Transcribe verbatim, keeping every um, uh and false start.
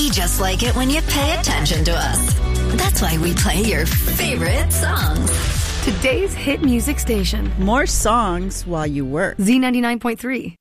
We just like it when you pay attention to us. That's why we play your favorite songs. Today's hit music station. More songs while you work. Z ninety-nine point three.